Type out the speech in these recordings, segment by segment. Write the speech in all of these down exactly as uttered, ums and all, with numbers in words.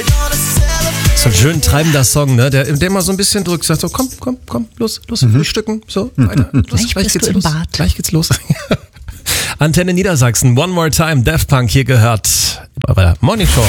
So ein schön treibender Song, ne? Der, der immer so ein bisschen drückt, sagt so, komm, komm, komm, los, los, mhm. frühstücken, so, weiter. Los, gleich, gleich bist geht's du los. im Bad. Gleich geht's los. Antenne Niedersachsen, One More Time, Daft Punk hier gehört. Bei der Morning Show.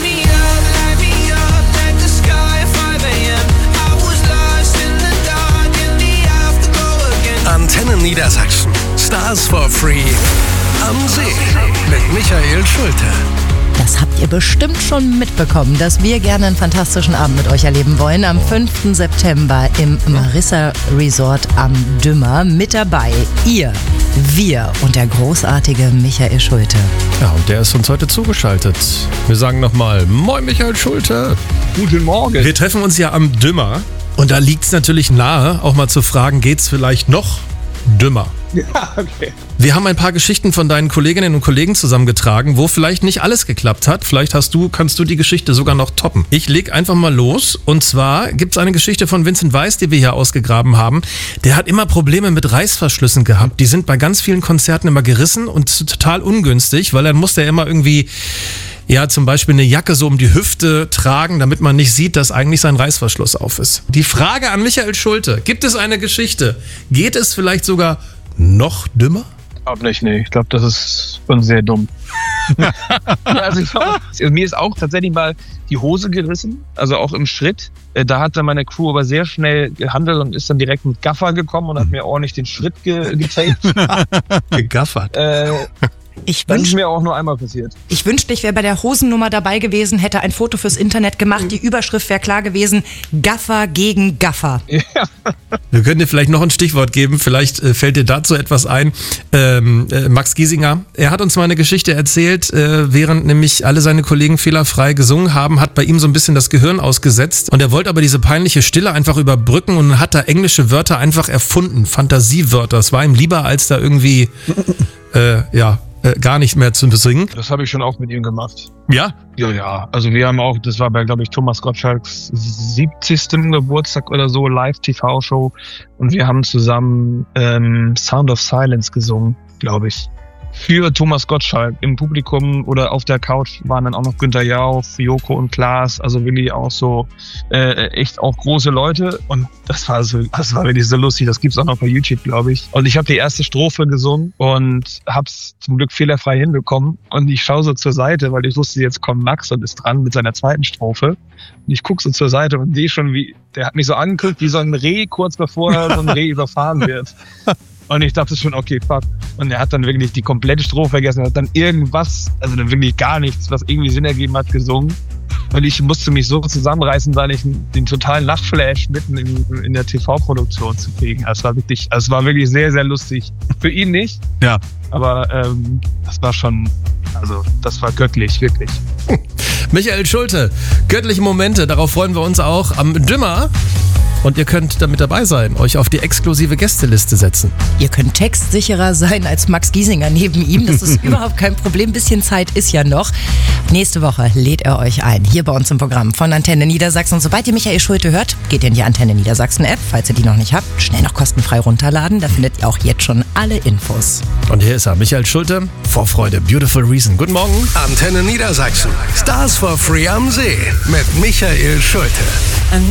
Antenne Niedersachsen, Stars for Free am See mit Michael Schulte. Das habt ihr bestimmt schon mitbekommen, dass wir gerne einen fantastischen Abend mit euch erleben wollen. Am fünften September im Marissa Resort am Dümmer. Mit dabei ihr, wir und der großartige Michael Schulte. Ja, und der ist uns heute zugeschaltet. Wir sagen nochmal, moin Michael Schulte. Guten Morgen. Wir treffen uns ja am Dümmer. Und da liegt es natürlich nahe, auch mal zu fragen, geht's vielleicht noch dümmer? Ja, okay. Wir haben ein paar Geschichten von deinen Kolleginnen und Kollegen zusammengetragen, wo vielleicht nicht alles geklappt hat. Vielleicht hast du, kannst du die Geschichte sogar noch toppen. Ich leg einfach mal los. Und zwar gibt es eine Geschichte von Vincent Weiss, die wir hier ausgegraben haben. Der hat immer Probleme mit Reißverschlüssen gehabt. Die sind bei ganz vielen Konzerten immer gerissen und total ungünstig, weil dann muss der immer irgendwie... Ja, zum Beispiel eine Jacke so um die Hüfte tragen, damit man nicht sieht, dass eigentlich sein Reißverschluss auf ist. Die Frage an Michael Schulte, gibt es eine Geschichte? Geht es vielleicht sogar noch dümmer? Ich glaube nicht, nee. Ich glaube, das ist schon sehr dumm. also, ich glaub, also mir ist auch tatsächlich mal die Hose gerissen, also auch im Schritt. Da hat dann meine Crew aber sehr schnell gehandelt und ist dann direkt mit Gaffer gekommen und hat mir ordentlich den Schritt ge- getaped. Gegaffert. Äh, Ich Das ist wünschte, mir auch nur einmal passiert. ich, wünschte, ich wäre bei der Hosennummer dabei gewesen, hätte ein Foto fürs Internet gemacht. Die Überschrift wäre klar gewesen, Gaffer gegen Gaffer. Ja. Wir können dir vielleicht noch ein Stichwort geben, vielleicht äh, fällt dir dazu etwas ein. Ähm, äh, Max Giesinger, er hat uns mal eine Geschichte erzählt, äh, während nämlich alle seine Kollegen fehlerfrei gesungen haben, hat bei ihm so ein bisschen das Gehirn ausgesetzt und er wollte aber diese peinliche Stille einfach überbrücken und hat da englische Wörter einfach erfunden, Fantasiewörter. Es war ihm lieber, als da irgendwie, äh, ja, äh, gar nicht mehr zu besingen. Das habe ich schon auch mit ihm gemacht. Ja? Ja, ja. Also wir haben auch, das war bei, glaube ich, Thomas Gottschalks siebzigsten Geburtstag oder so, Live-T V-Show. Und wir haben zusammen ähm, Sound of Silence gesungen, glaube ich. Für Thomas Gottschalk. Im Publikum oder auf der Couch waren dann auch noch Günther Jauch, Joko und Klaas. Also wirklich auch so äh, echt auch große Leute. Und das war so, das war wirklich so lustig. Das gibt's auch noch bei YouTube, glaube ich. Und ich habe die erste Strophe gesungen und hab's zum Glück fehlerfrei hinbekommen. Und ich schaue so zur Seite, weil ich wusste, jetzt kommt Max und ist dran mit seiner zweiten Strophe. Und ich gucke so zur Seite und sehe schon, wie der hat mich so angeguckt, wie so ein Reh kurz bevor er so ein Reh überfahren wird. Und ich dachte schon, okay, fuck. Und er hat dann wirklich die komplette Strophe vergessen. Er hat dann irgendwas, also dann wirklich gar nichts, was irgendwie Sinn ergeben hat, gesungen. Und ich musste mich so zusammenreißen, weil ich den totalen Lachflash mitten in, in der T V-Produktion zu kriegen. Also es war wirklich, also es war wirklich sehr, sehr lustig. Für ihn nicht. Ja. Aber ähm, das war schon, also das war göttlich, wirklich. Michael Schulte, göttliche Momente, darauf freuen wir uns auch am Dümmer. Und ihr könnt damit dabei sein, euch auf die exklusive Gästeliste setzen. Ihr könnt textsicherer sein als Max Giesinger neben ihm. Das ist überhaupt kein Problem. Bisschen Zeit ist ja noch. Nächste Woche lädt er euch ein, hier bei uns im Programm von Antenne Niedersachsen. Und sobald ihr Michael Schulte hört, geht ihr in die Antenne Niedersachsen App. Falls ihr die noch nicht habt, schnell noch kostenfrei runterladen. Da findet ihr auch jetzt schon alle Infos. Und hier ist er, Michael Schulte, Vorfreude, Beautiful Reason. Guten Morgen. Antenne Niedersachsen, Stars for Free am See mit Michael Schulte.